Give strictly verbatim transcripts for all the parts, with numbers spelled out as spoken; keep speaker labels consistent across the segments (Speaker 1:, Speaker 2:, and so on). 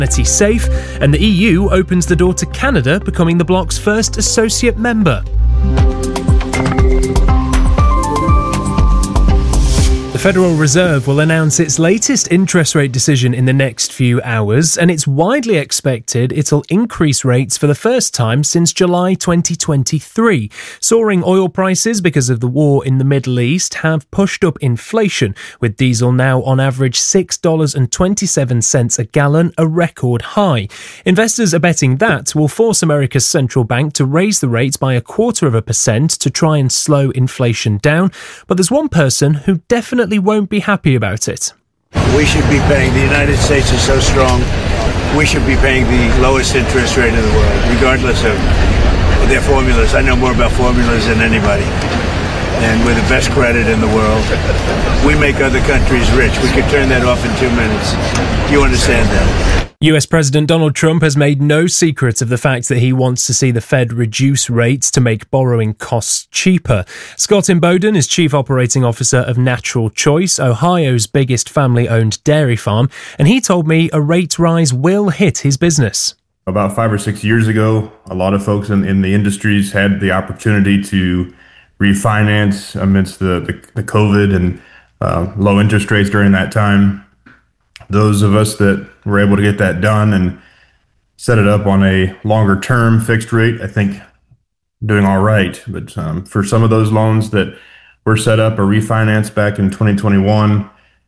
Speaker 1: safe, and the E U opens the door to Canada becoming the bloc's first associate member. The Federal Reserve will announce its latest interest rate decision in the next few hours, and it's widely expected it'll increase rates for the first time since July twenty twenty-three. Soaring oil prices because of the war in the Middle East have pushed up inflation, with diesel now on average six dollars and twenty-seven cents a gallon, a record high. Investors are betting that will force America's central bank to raise the rates by a quarter of a percent to try and slow inflation down, but there's one person who definitely won't be happy about it.
Speaker 2: We should be paying, the United States is so strong, we should be paying the lowest interest rate in the world, regardless of their formulas. I know more about formulas than anybody. And we're the best credit in the world. We make other countries rich. We could turn that off in two minutes. You understand that?
Speaker 1: U S President Donald Trump has made no secret of the fact that he wants to see the Fed reduce rates to make borrowing costs cheaper. Scott Imboden is Chief Operating Officer of Natural Choice, Ohio's biggest family-owned dairy farm, and he told me a rate rise will hit his business.
Speaker 3: About five or six years ago, a lot of folks in, in the industries had the opportunity to refinance amidst the, the, the COVID and uh, low interest rates during that time. Those of us that were able to get that done and set it up on a longer term fixed rate, I think doing all right. But um, for some of those loans that were set up or refinanced back in twenty twenty-one,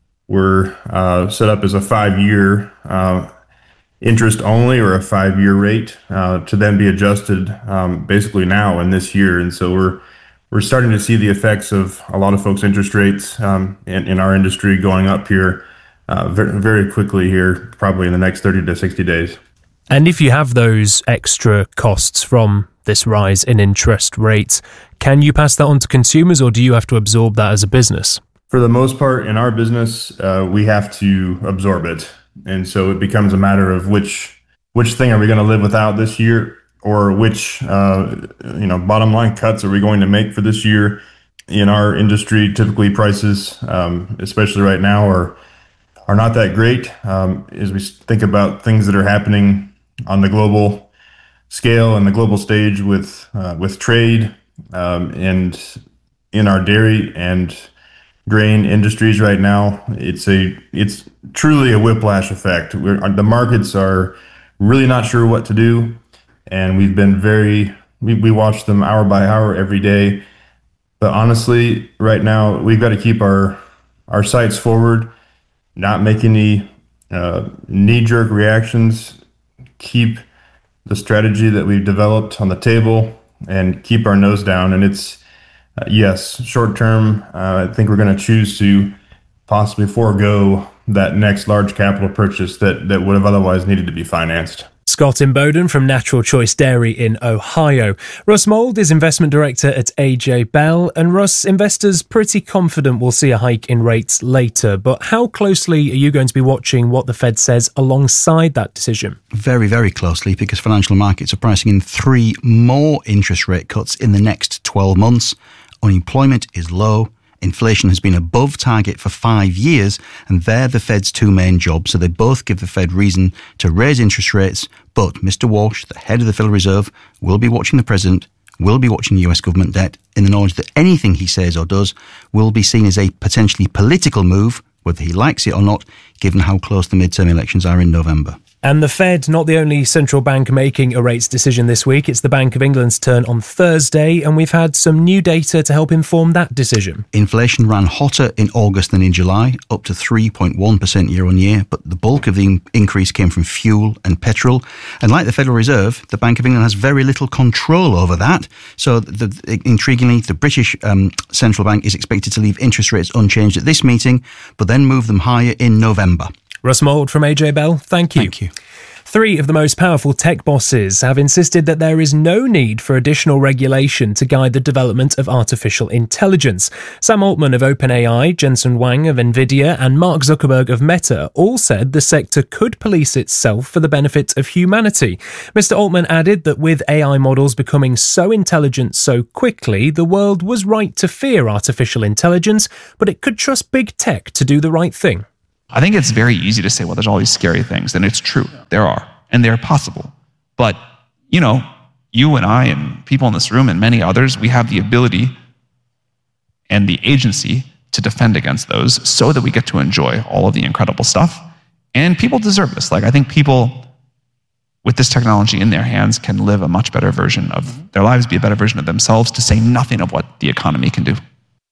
Speaker 3: were uh, set up as a five-year uh, interest only or a five-year rate uh, to then be adjusted um, basically now in this year. And so we're we're starting to see the effects of a lot of folks' interest rates um, in, in our industry going up here Uh, very, very quickly here, probably in the next thirty to sixty days.
Speaker 1: And if you have those extra costs from this rise in interest rates, can you pass that on to consumers, or do you have to absorb that as a business?
Speaker 3: For the most part, in our business, uh, we have to absorb it. And so it becomes a matter of which which thing are we going to live without this year, or which uh, you know bottom line cuts are we going to make for this year. In our industry, typically prices, um, especially right now, are are not that great um, as we think about things that are happening on the global scale and the global stage with uh, with trade um, and in our dairy and grain industries right now. It's a it's truly a whiplash effect. We're, the markets are really not sure what to do, and we've been very we, we watch them hour by hour every day. But honestly, right now we've got to keep our our sights forward. Not make any uh, knee-jerk reactions, keep the strategy that we've developed on the table, and keep our nose down. And it's, uh, yes, short-term, uh, I think we're going to choose to possibly forego that next large capital purchase that, that would have otherwise needed to be financed.
Speaker 1: Scott Imboden from Natural Choice Dairy in Ohio. Russ Mould is investment director at A J Bell, and Russ, investors pretty confident we'll see a hike in rates later, but how closely are you going to be watching what the Fed says alongside that decision?
Speaker 4: Very, very closely, because financial markets are pricing in three more interest rate cuts in the next twelve months. Unemployment is low. Inflation has been above target for five years, and they're the Fed's two main jobs. So they both give the Fed reason to raise interest rates. But Mister Walsh, the head of the Federal Reserve, will be watching the president, will be watching U S government debt, in the knowledge that anything he says or does will be seen as a potentially political move, whether he likes it or not, given how close the midterm elections are in November.
Speaker 1: And the Fed, not the only central bank making a rates decision this week. It's the Bank of England's turn on Thursday, and we've had some new data to help inform that decision.
Speaker 4: Inflation ran hotter in August than in July, up to three point one percent year on year, but the bulk of the in- increase came from fuel and petrol. And like the Federal Reserve, the Bank of England has very little control over that. So the, the, intriguingly, the British um, Central Bank is expected to leave interest rates unchanged at this meeting, but then move them higher in November.
Speaker 1: Russ Mould from A J Bell, thank you.
Speaker 4: Thank you.
Speaker 1: Three of the most powerful tech bosses have insisted that there is no need for additional regulation to guide the development of artificial intelligence. Sam Altman of OpenAI, Jensen Huang of NVIDIA, and Mark Zuckerberg of Meta all said the sector could police itself for the benefit of humanity. Mister Altman added that with A I models becoming so intelligent so quickly, the world was right to fear artificial intelligence, but it could trust big tech to do the right thing.
Speaker 5: I think it's very easy to say, well, there's all these scary things, and it's true. There are, and they're possible. But, you know, you and I and people in this room and many others, we have the ability and the agency to defend against those so that we get to enjoy all of the incredible stuff. And people deserve this. Like, I think people with this technology in their hands can live a much better version of their lives, be a better version of themselves, to say nothing of what the economy can do.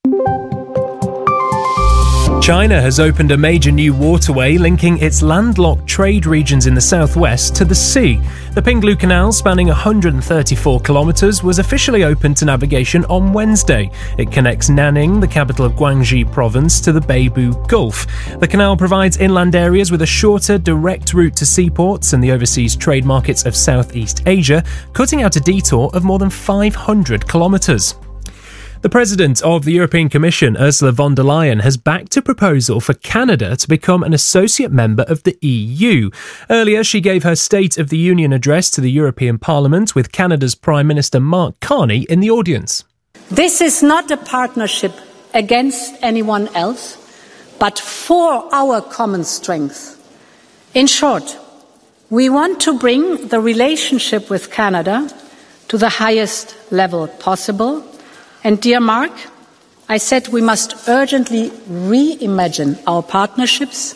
Speaker 1: China has opened a major new waterway linking its landlocked trade regions in the southwest to the sea. The Pinglu Canal, spanning one hundred thirty-four kilometres, was officially opened to navigation on Wednesday. It connects Nanning, the capital of Guangxi province, to the Beibu Gulf. The canal provides inland areas with a shorter, direct route to seaports and the overseas trade markets of Southeast Asia, cutting out a detour of more than five hundred kilometres. The President of the European Commission, Ursula von der Leyen, has backed a proposal for Canada to become an associate member of the E U. Earlier, she gave her State of the Union address to the European Parliament with Canada's Prime Minister Mark Carney in the audience.
Speaker 6: This is not a partnership against anyone else, but for our common strength. In short, we want to bring the relationship with Canada to the highest level possible. And dear Mark, I said we must urgently reimagine our partnerships.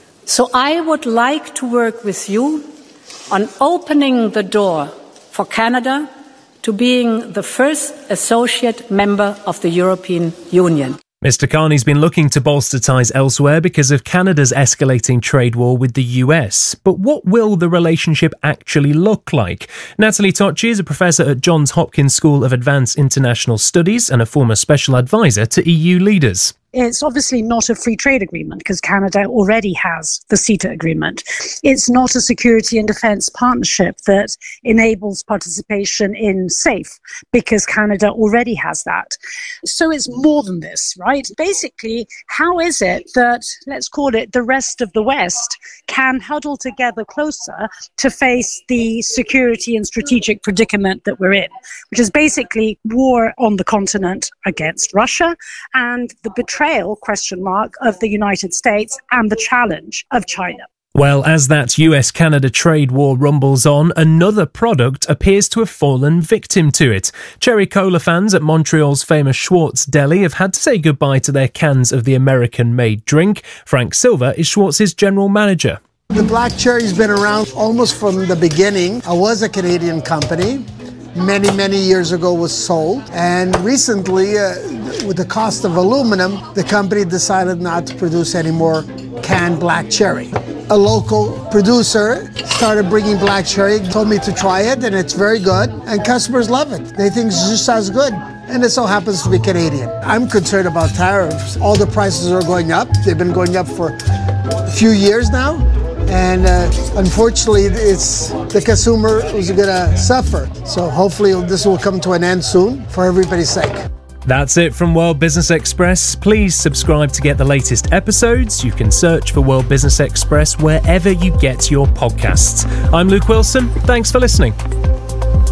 Speaker 6: So I would like to work with you on opening the door for Canada to being the first associate member of the European Union.
Speaker 1: Mister Carney's been looking to bolster ties elsewhere because of Canada's escalating trade war with the U S. But what will the relationship actually look like? Natalie Tocci is a professor at Johns Hopkins School of Advanced International Studies and a former special advisor to E U leaders.
Speaker 7: It's obviously not a free trade agreement because Canada already has the CETA agreement. It's not a security and defence partnership that enables participation in SAFE because Canada already has that. So it's more than this, right? Basically, how is it that, let's call it the rest of the West, can huddle together closer to face the security and strategic predicament that we're in, which is basically war on the continent against Russia and the betrayal question mark of the United States and the challenge of China.
Speaker 1: Well, as that U S Canada trade war rumbles on, another product appears to have fallen victim to it. Cherry Cola fans at Montreal's famous Schwartz Deli have had to say goodbye to their cans of the American-made drink. Frank Silver is Schwartz's general manager.
Speaker 8: The Black Cherry's been around almost from the beginning. I was a Canadian company. Many, many years ago was sold. And recently, uh, with the cost of aluminum, the company decided not to produce any more canned black cherry. A local producer started bringing black cherry, told me to try it, and it's very good. And customers love it. They think it's just as good. And it so happens to be Canadian. I'm concerned about tariffs. All the prices are going up. They've been going up for a few years now. And uh, unfortunately, it's the consumer who's going to suffer. So hopefully this will come to an end soon for everybody's sake.
Speaker 1: That's it from World Business Express. Please subscribe to get the latest episodes. You can search for World Business Express wherever you get your podcasts. I'm Luke Wilson. Thanks for listening.